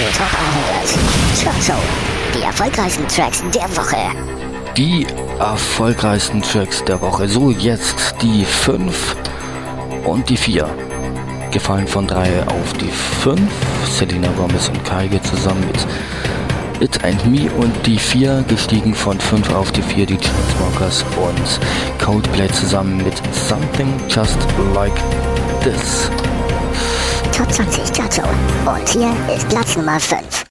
Top 100. Chart Show. Die erfolgreichsten Tracks der Woche. Die erfolgreichsten Tracks der Woche. So, jetzt die 5 und die 4. Gefallen von 3 auf die 5. Selena Gomez und Kygo zusammen mit It and Me. Und die 4 gestiegen von 5 auf die 4. Die Chainsmokers und Coldplay zusammen mit Something Just Like This. Top 20 Chart Show. Und hier ist Platz Nummer 5.